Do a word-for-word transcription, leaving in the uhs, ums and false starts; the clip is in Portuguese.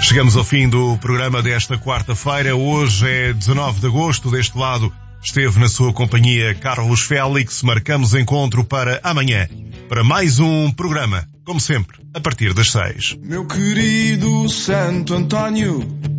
Chegamos ao fim do programa desta quarta-feira. Hoje é dezanove de agosto. Deste lado esteve na sua companhia Carlos Félix. Marcamos encontro para amanhã, para mais um programa, como sempre, a partir das seis. Meu querido Santo António,